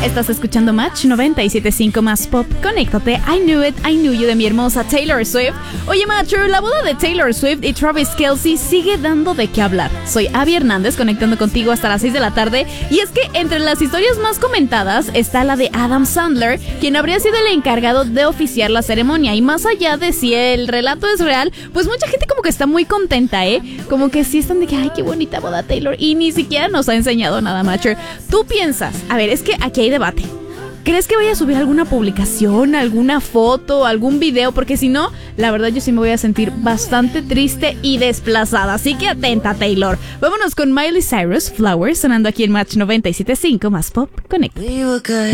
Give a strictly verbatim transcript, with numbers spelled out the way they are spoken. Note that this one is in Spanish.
Estás escuchando Match noventa y siete punto cinco más pop. Conéctate. I Knew It, I Knew You de mi hermosa Taylor Swift. Oye, Matcher, la boda de Taylor Swift y Travis Kelce sigue dando de qué hablar. Soy Abby Hernández, conectando contigo hasta las seis de la tarde. Y es que entre las historias más comentadas está la de Adam Sandler, quien habría sido el encargado de oficiar la ceremonia. Y más allá de si el relato es real, pues mucha gente como que está muy contenta, ¿eh? Como que sí están de que, ay, qué bonita boda Taylor. Y ni siquiera nos ha enseñado nada, Matcher. Tú piensas, a ver, es que aquí hay debate. ¿Crees que vaya a subir alguna publicación, alguna foto, algún video? Porque si no, la verdad yo sí me voy a sentir bastante triste y desplazada. Así que atenta, Taylor. Vámonos con Miley Cyrus, Flowers, sonando aquí en Match noventa y siete punto cinco más pop. Conecta. We were good,